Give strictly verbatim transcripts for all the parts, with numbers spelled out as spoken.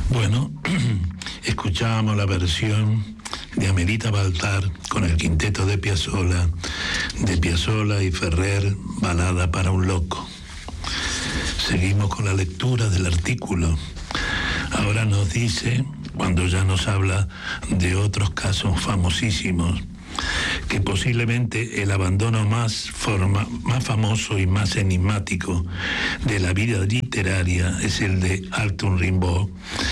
Bueno, escuchábamos la versión de Amelita Baltar con el quinteto de Piazzolla, de Piazzolla y Ferrer, Balada para un loco. Seguimos con la lectura del artículo. Ahora nos dice, cuando ya nos habla de otros casos famosísimos, que posiblemente el abandono más, forma, más famoso y más enigmático de la vida literaria es el de Arthur Rimbaud.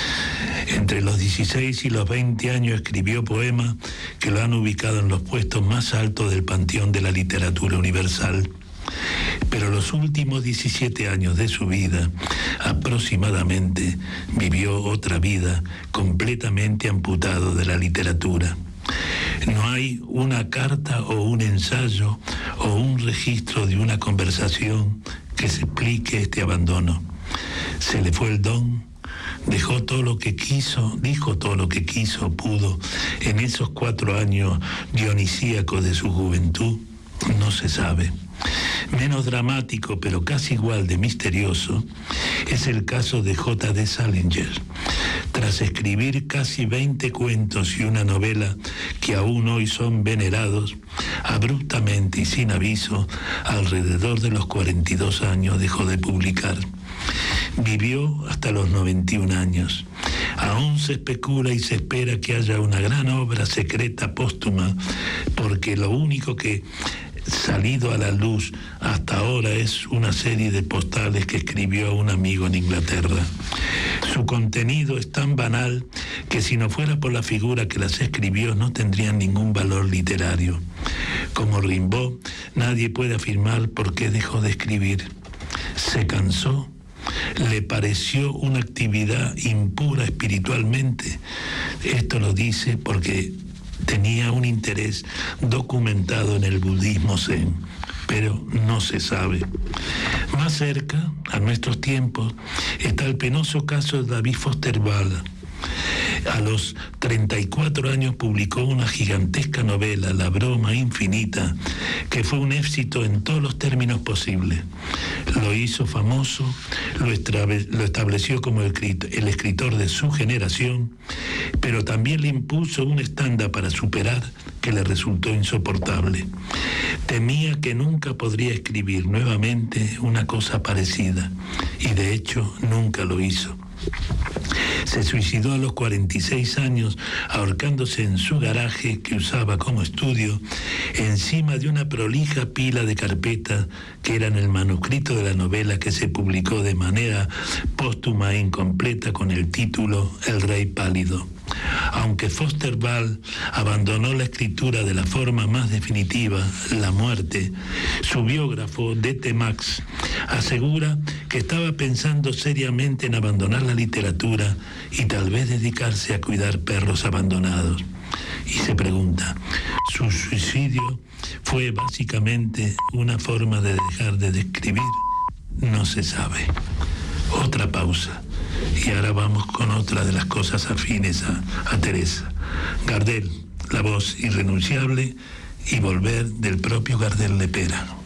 Entre los dieciséis y los veinte años escribió poemas que lo han ubicado en los puestos más altos del panteón de la literatura universal. Pero los últimos diecisiete años de su vida, aproximadamente, vivió otra vida completamente amputado de la literatura. No hay una carta o un ensayo o un registro de una conversación que se explique este abandono. Se le fue el don, dejó todo lo que quiso, dijo todo lo que quiso, pudo, en esos cuatro años dionisíacos de su juventud, no se sabe. Menos dramático, pero casi igual de misterioso, es el caso de J D Salinger. Tras escribir casi veinte cuentos y una novela que aún hoy son venerados, abruptamente y sin aviso, alrededor de los cuarenta y dos años dejó de publicar. Vivió hasta los noventa y un años. Aún se especula y se espera que haya una gran obra secreta póstuma, porque lo único que salido a la luz hasta ahora es una serie de postales que escribió a un amigo en Inglaterra. Su contenido es tan banal que si no fuera por la figura que las escribió no tendrían ningún valor literario. Como Rimbaud, nadie puede afirmar por qué dejó de escribir. Se cansó, le pareció una actividad impura espiritualmente. Esto lo dice porque tenía un interés documentado en el budismo zen, pero no se sabe. Más cerca, a nuestros tiempos, está el penoso caso de David Foster Wallace. A los treinta y cuatro años publicó una gigantesca novela, La broma infinita, que fue un éxito en todos los términos posibles. Lo hizo famoso, lo, lo estableció como el, el escritor de su generación, pero también le impuso un estándar para superar que le resultó insoportable. Temía que nunca podría escribir nuevamente una cosa parecida, y de hecho nunca lo hizo. Se suicidó a los cuarenta y seis años ahorcándose en su garaje que usaba como estudio encima de una prolija pila de carpetas que eran el manuscrito de la novela que se publicó de manera póstuma e incompleta con el título El Rey Pálido. Aunque Foster Wallace abandonó la escritura de la forma más definitiva, la muerte, su biógrafo D T Max asegura que estaba pensando seriamente en abandonar la literatura y tal vez dedicarse a cuidar perros abandonados. Y se pregunta, ¿su suicidio fue básicamente una forma de dejar de escribir? No se sabe. Otra pausa. Y ahora vamos con otra de las cosas afines a, a Teresa. Gardel, la voz irrenunciable, y Volver del propio Gardel Lepera.